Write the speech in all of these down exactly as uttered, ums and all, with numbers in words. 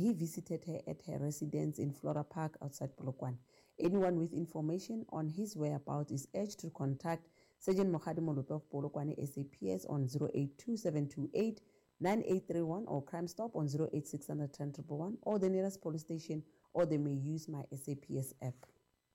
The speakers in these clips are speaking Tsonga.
he visited her at her residence in Flora Park outside Polokwane. Anyone with information on his whereabouts is urged to contact Sergeant Mokgadi Molope of Polokwane S A P S on zero eight two seven two eight nine eight three one or Crime Stop on zero eight six one zero one zero one one or the nearest police station, or they may use my S A P S app.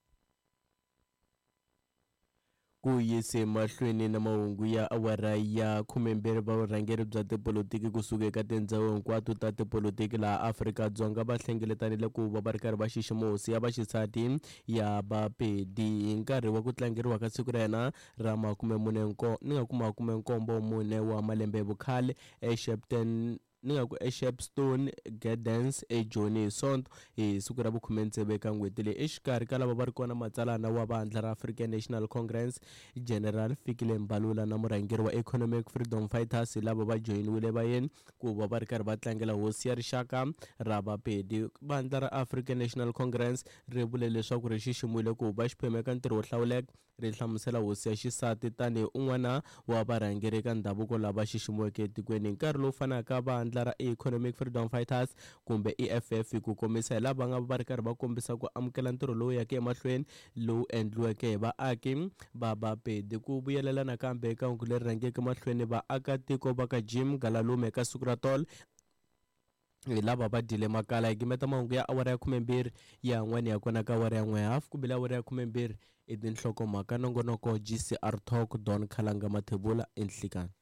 Ku yise mahlweni na mahungu ya awara ya khumembirhi va vurhangeri bya tipolitiki kusuka eka tindhawu hinkwato ta tipolitiki laha Afrika-Dzonga va hlengeletanile ku va va ri karhi va xixima hosi ya vaxisati ya Bapedi hi nkarhi wa ku tlangeriwa ka siku ra yena ra makume mune ni nga ku makume nkombo mune wa malembe vukhale eShepton ningaku eShepstone Gardens eJoni Sonto hi siku ra vukhume ntsevu ka n'hweti leyi exikarhi ka lava va ri kona matsalana wa vandla ra African National Congress General Fikile Mbalula na murhangeri wa Economic Freedom Fighters lava va joyiniwile vayeni ku va va ri karhi va tlangela hosi ya rixaka ra Bapedi. Vandla ra African National Congress ri vule leswaku ri xiximile ku va xiphemu eka ntirho wo hlawuleka ri hlamusela hosi ya xisati tanihi un'wana wa varhangeri eka ndhavuko lava xiximiweke etikweni. Nkarhi lowu fanaka vandla ra Economic Freedom Fighters kumbe E F F ku komisa hi lava nga va ri karhi va kombisa ku amukela ntirho lowu yake emahlweni lowu endliweke hi vaaki va Bapedi. Ku vuyelela nakambe eka hungu leri rhangeke mahlweni vaakatiko va ka Jim Galalume ka siku ra tolo hi lava va dile makala hi gimeta mahungu ya awara ya khumembirhi ya n'wani ya kona ka awara ya n'we hafu ku bila awara ya khumembirhi i tinhlokomhaka nongonoko G C R Talk Don Khalanga Mathebula enhlikani.